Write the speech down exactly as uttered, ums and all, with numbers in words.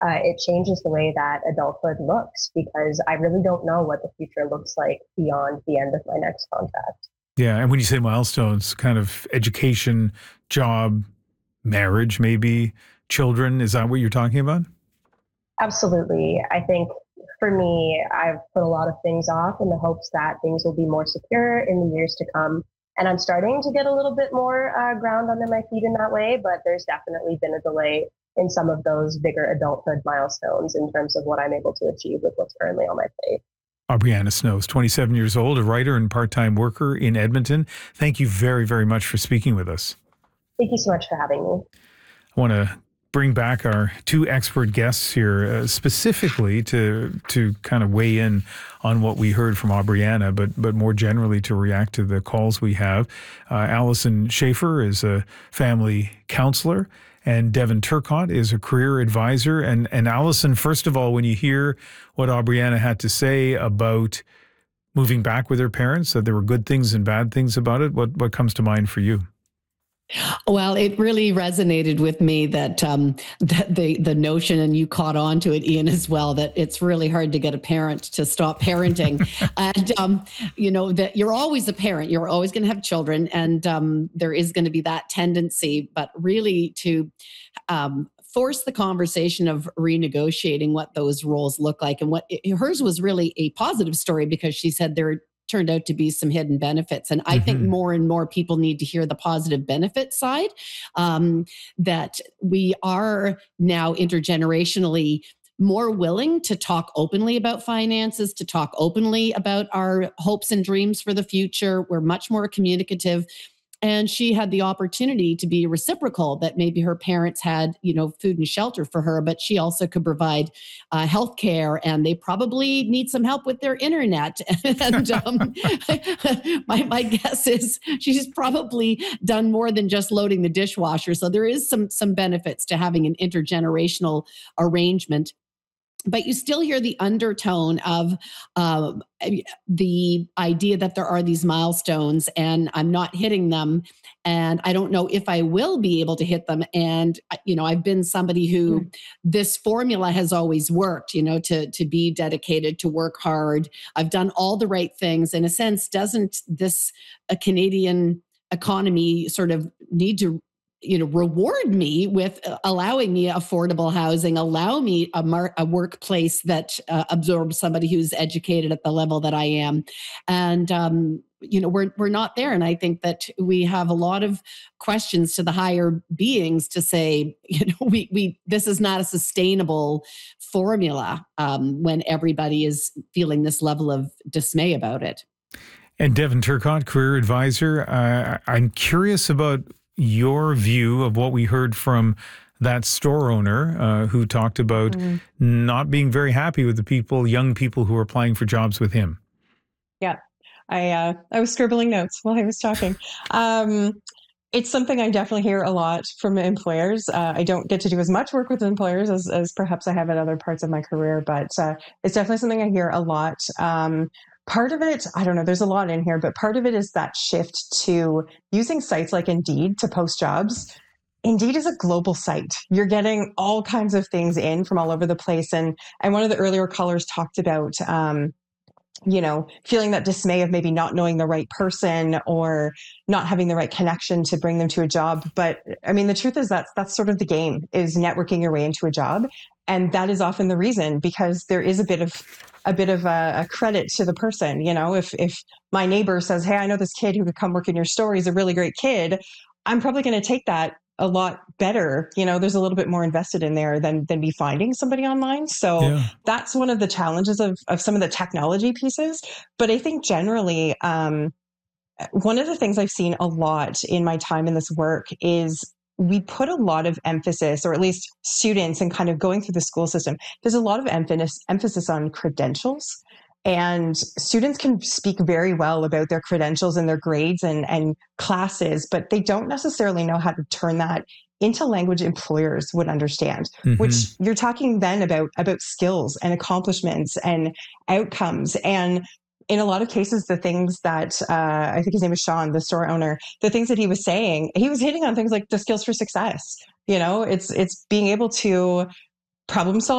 uh, it changes the way that adulthood looks because I really don't know what the future looks like beyond the end of my next contract. Yeah, and when you say milestones, kind of education, job, marriage, maybe children, is that what you're talking about? Absolutely. I think for me, I've put a lot of things off in the hopes that things will be more secure in the years to come. And I'm starting to get a little bit more uh, ground under my feet in that way, but there's definitely been a delay in some of those bigger adulthood milestones in terms of what I'm able to achieve with what's currently on my plate. Aubriana Snow is twenty-seven years old, a writer and part-time worker in Edmonton. Thank you very, very much for speaking with us. Thank you so much for having me. I want to bring back our two expert guests here, uh, specifically to to kind of weigh in on what we heard from Aubriana, but but more generally to react to the calls we have. Uh, Allison Schaefer is a family counselor, and Devin Turcotte is a career advisor. And and Allison, first of all, when you hear what Aubriana had to say about moving back with her parents, that there were good things and bad things about it, what what comes to mind for you? Well, it really resonated with me that um, that the the notion, and you caught on to it, Ian, as well, that it's really hard to get a parent to stop parenting, and um, you know that you're always a parent, you're always going to have children, and um, there is going to be that tendency, but really to um, force the conversation of renegotiating what those roles look like, and what it, hers was really a positive story because she said there turned out to be some hidden benefits. And I mm-hmm. think more and more people need to hear the positive benefit side, um, that we are now intergenerationally more willing to talk openly about finances, to talk openly about our hopes and dreams for the future. We're much more communicative. And she had the opportunity to be reciprocal, that maybe her parents had, you know, food and shelter for her, but she also could provide uh, health care, and they probably need some help with their internet. And um, my, my guess is she's probably done more than just loading the dishwasher. So there is some, some benefits to having an intergenerational arrangement. But you still hear the undertone of uh, the idea that there are these milestones and I'm not hitting them. And I don't know if I will be able to hit them. And, you know, I've been somebody who mm. this formula has always worked, you know, to, to be dedicated, to work hard. I've done all the right things. In a sense, doesn't this a Canadian economy sort of need to you know, reward me with allowing me affordable housing, allow me a, mar- a workplace that uh, absorbs somebody who's educated at the level that I am. And, um, you know, we're, we're not there. And I think that we have a lot of questions to the higher beings to say, you know, we, we, this is not a sustainable formula um, when everybody is feeling this level of dismay about it. And Devin Turcotte, career advisor, uh, I'm curious about your view of what we heard from that store owner uh, who talked about mm. not being very happy with the people, young people who are applying for jobs with him. Yeah, I uh, I was scribbling notes while I was talking. Um, it's something I definitely hear a lot from employers. Uh, I don't get to do as much work with employers as, as perhaps I have at other parts of my career, but uh, it's definitely something I hear a lot. Um, Part of it, I don't know, there's a lot in here, but part of it is that shift to using sites like Indeed to post jobs. Indeed is a global site. You're getting all kinds of things in from all over the place. And, and one of the earlier callers talked about, um, you know, feeling that dismay of maybe not knowing the right person or not having the right connection to bring them to a job. But I mean, the truth is that's, that's sort of the game, is networking your way into a job. And that is often the reason, because there is a bit of a bit of a, a credit to the person. You know, if, if my neighbor says, hey, I know this kid who could come work in your store, he's a really great kid, I'm probably going to take that a lot better. You know, there's a little bit more invested in there than, than me finding somebody online. So yeah. That's one of the challenges of, of some of the technology pieces. But I think generally, um, one of the things I've seen a lot in my time in this work is we put a lot of emphasis, or at least students and kind of going through the school system, there's a lot of emphasis, emphasis on credentials. And students can speak very well about their credentials and their grades and, and classes, but they don't necessarily know how to turn that into language employers would understand, mm-hmm. which you're talking then about, about skills and accomplishments and outcomes. And in a lot of cases, the things that, uh, I think his name is Sean, the store owner, the things that he was saying, he was hitting on things like the skills for success. You know, it's, it's being able to problem solve